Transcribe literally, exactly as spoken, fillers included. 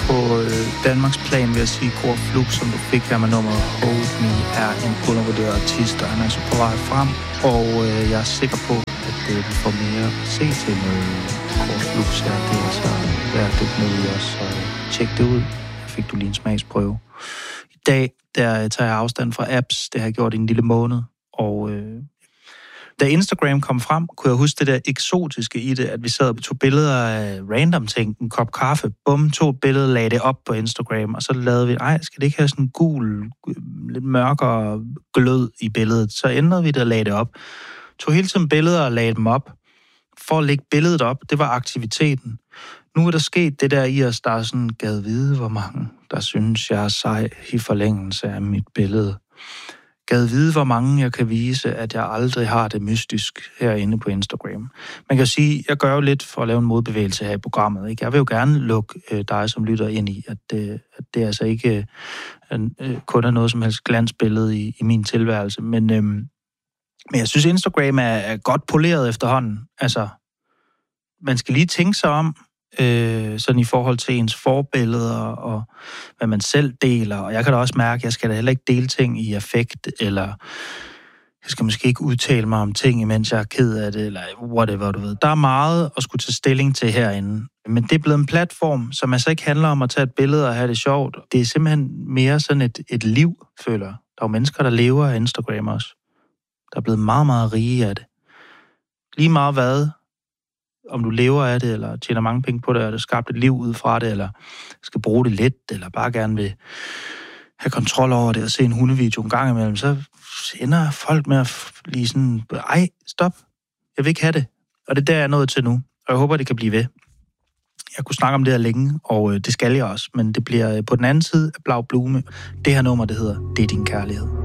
på øh, Danmarks plan, vil jeg sige, Kåre Flug, som du fik her med nummeret Hold Me, er en undervurderet artist, og han er så på vej frem, og øh, jeg er sikker på, at øh, vi får mere at se til med Kåre Flug her. Det er så værd at dykke ned i os, og tjek det ud. Her fik du lige en smagsprøve. I dag, der tager jeg afstand fra apps. Det har jeg gjort i en lille måned, og øh, da Instagram kom frem, kunne jeg huske det der eksotiske i det, at vi sad og tog billeder af random ting, en kop kaffe, bum, tog et billede, lagde det op på Instagram, og så lavede vi, ej, skal det ikke have sådan en gul, lidt mørkere glød i billedet? Så ændrede vi det og lagde det op. Tog hele tiden billeder og lagde dem op. For at lægge billedet op, det var aktiviteten. Nu er der sket det der i os, der er sådan, gad vide, hvor mange, der synes, jeg er sej i forlængelse af mit billede. Gad vide, hvor mange jeg kan vise, at jeg aldrig har det mystisk herinde på Instagram. Man kan sige, jeg gør jo lidt for at lave en modbevægelse her i programmet. Ikke? Jeg vil jo gerne lukke øh, dig, som lytter, ind i, at, øh, at det altså ikke øh, kun er noget som helst glansbillede i, i min tilværelse. Men, øh, men jeg synes, Instagram er, er godt poleret efterhånden. Altså, man skal lige tænke sig om, Øh, sådan i forhold til ens forbilleder og hvad man selv deler. Og jeg kan da også mærke, at jeg skal da heller ikke dele ting i affekt, eller jeg skal måske ikke udtale mig om ting, imens jeg er ked af det, eller whatever, du ved. Der er meget at skulle tage stilling til herinde. Men det er blevet en platform, som altså ikke handler om at tage et billede og have det sjovt. Det er simpelthen mere sådan et, et liv, føler jeg. Der er jo mennesker, der lever af Instagram også. Der er blevet meget, meget rige af det. Lige meget hvad, om du lever af det, eller tjener mange penge på det, eller skabt et liv ud fra det, eller skal bruge det lidt, eller bare gerne vil have kontrol over det, og se en hundevideo en gang imellem, så ender folk med at lige sådan, ej, stop, jeg vil ikke have det. Og det er der, jeg er nået til nu, og jeg håber, det kan blive ved. Jeg kunne snakke om det her længe, og det skal jeg også, men det bliver på den anden side af Blau Blume. Det her nummer, det hedder Det er din kærlighed.